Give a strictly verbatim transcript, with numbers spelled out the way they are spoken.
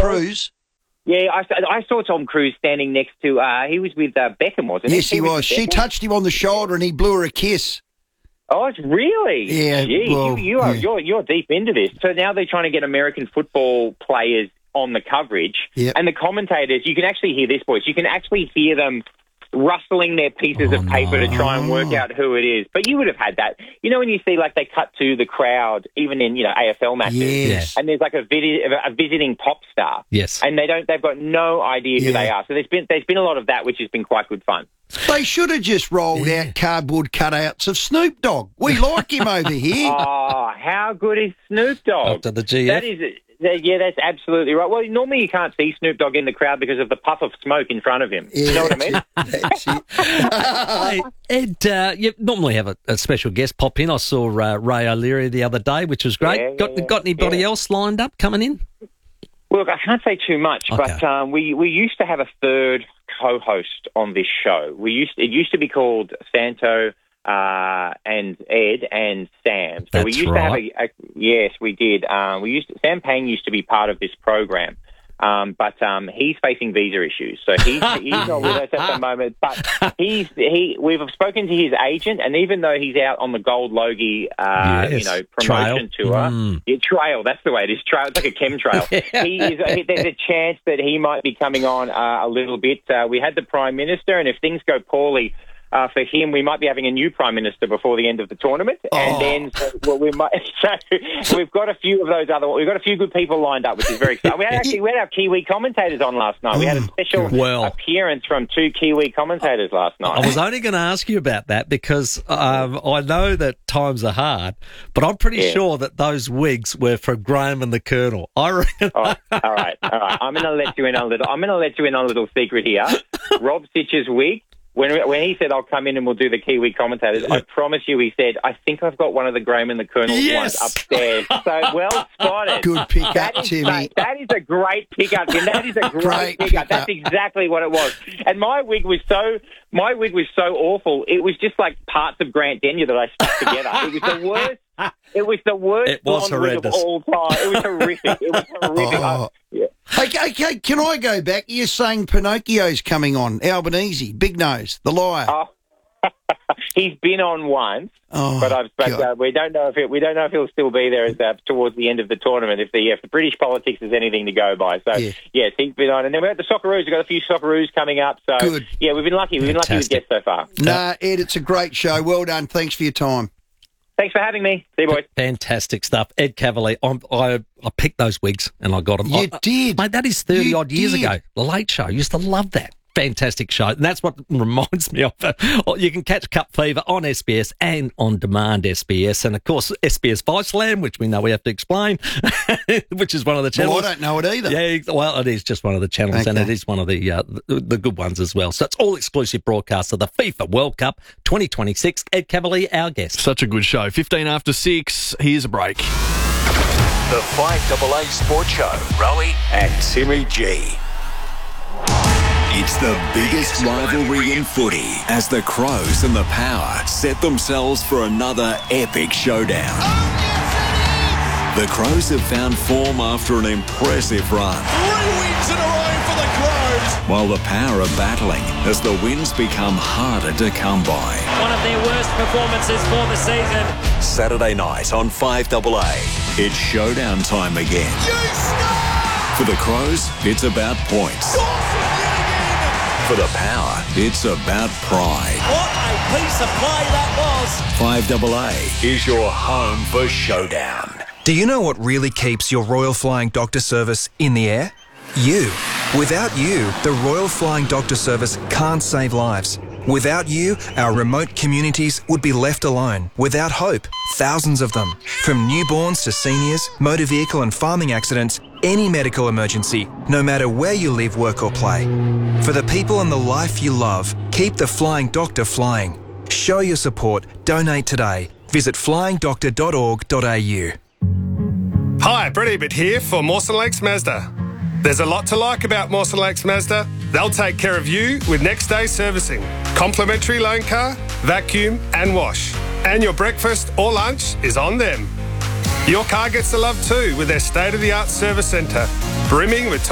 Cruise. Yeah, I, I saw Tom Cruise standing next to, uh, he was with uh, Beckham, wasn't he? Yes, he, he was. was She touched him on the shoulder and he blew her a kiss. Oh, it's really? Yeah, Gee, well, you, you are, yeah. you're, you're deep into this. So now they're trying to get American football players on the coverage. Yep. And the commentators, you can actually hear this, boys. You can actually hear them rustling their pieces Oh, of paper no. to try and work out who it is. But you would have had that. You know when you see, like, they cut to the crowd, even in, you know, A F L matches, Yes. and there's, like, a, vid- a visiting pop star. Yes. And they don't, they've got no idea who Yeah. they are. So there's been, there's been a lot of that, which has been quite good fun. They should have just rolled Yeah. out cardboard cutouts of Snoop Dogg. We like him over here. Oh, how good is Snoop Dogg? After the G F. That is, that- yeah, that's absolutely right. Well, normally you can't see Snoop Dogg in the crowd because of the puff of smoke in front of him. Yeah, You know what I mean? That's it. Hey, Ed, uh, you normally have a, a special guest pop in. I saw uh, Ray O'Leary the other day, which was great. Yeah, yeah, got yeah. got anybody Yeah. else lined up coming in? Well, look, I can't say too much, Okay. but um, we, we used to have a third co-host on this show. We used It used to be called Santo uh, and Ed and Sam. So we That's used right. to have a, a yes, we did. Um, we used to, Sam Payne used to be part of this program. Um, but um, he's facing visa issues, so he's, he's not with us at the moment. But he's he. We've spoken to his agent, and even though he's out on the Gold Logie, uh, Yes. you know, promotion Trail. tour, Mm. yeah, trail. That's the way it is. Trail. It's like a chemtrail. he is. There's a chance that he might be coming on uh, a little bit. Uh, we had the Prime Minister, and if things go poorly. Uh, for him, we might be having a new Prime Minister before the end of the tournament, and Oh. then so, well, we might. So we've got a few of those other. We've got a few good people lined up, which is very exciting. We had actually we had our Kiwi commentators on last night. We had a special Well. appearance from two Kiwi commentators last night. I was only going to ask you about that because um, I know that times are hard, but I'm pretty Yeah. sure that those wigs were from Graham and the Colonel. I reckon. all right, all right, all right. I'm going to let you in on a little. I'm going to let you in on a little secret here. Rob Sitch's wig. When when he said, I'll come in and we'll do the Kiwi commentators, I promise you, he said, I think I've got one of the Graham and the Colonel Yes. ones upstairs. So well spotted. Good pick That up, is, Timmy. mate, that is a great pickup, Tim. That is a great, Great pickup. pickup. That's exactly what it was. And my wig was so my wig was so awful. It was just like parts of Grant Denyer that I stuck together. It was the worst. It was the worst It was blonde wig of horrendous. all time. It was horrific. It was horrific. Oh. I- yeah. Hey, okay, can I go back? You're saying Pinocchio's coming on. Albanese, Big Nose, The Liar. Oh, he's been on once, Oh, but, I've, but God. uh, we don't know if it, we don't know if he'll still be there as, uh, towards the end of the tournament. If the if the British politics is anything to go by, so Yeah. yes, he's been on. And then we have the Socceroos. We've got a few Socceroos coming up. So Good. yeah, we've been lucky. We've been lucky with Fantastic. guests so far. Nah, Ed, it's a great show. Well done. Thanks for your time. Thanks for having me. See you, boys. Fantastic stuff. Ed Cavalier, I'm, I I picked those wigs and I got them. You I, did. Mate, that is thirty You odd years did. ago. The Late Show. I used to love that. Fantastic show. And that's what reminds me of it. You can catch Cup Fever on S B S and on demand S B S. And, of course, S B S Viceland, which we know we have to explain, which is one of the channels. Well, I don't know it either. Yeah, well, it is just one of the channels, and Okay. it is one of the, uh, the the good ones as well. So it's all exclusive broadcasts of the FIFA World Cup twenty twenty-six. Ed Cavalier, our guest. Such a good show. fifteen after six. Here's a break. The five A A Sports Show. Rowie and Timmy G. It's the biggest rivalry in footy as the Crows and the Power set themselves for another epic showdown. The Crows have found form after an impressive run, Three wins in a row for the Crows. while the Power are battling as the wins become harder to come by. One of their worst performances for the season. Saturday night on five A A, it's showdown time again. You score! For the Crows, it's about points. For the Power, it's about pride. What a piece of play that was. five A A is your home for showdown. Do you know what really keeps your Royal Flying Doctor Service in the air? You. Without you, the Royal Flying Doctor Service can't save lives. Without you, our remote communities would be left alone, without hope, thousands of them. From newborns to seniors, motor vehicle and farming accidents, any medical emergency, no matter where you live, work or play. For the people and the life you love, keep the Flying Doctor flying. Show your support. Donate today. Visit flying doctor dot org dot a u. Hi, Brett Ebert here for Mawson Lakes Mazda. There's a lot to like about Mawson Lakes Mazda. They'll take care of you with next day servicing, complimentary loan car, vacuum and wash. And your breakfast or lunch is on them. Your car gets the love too with their state-of-the-art service centre, brimming with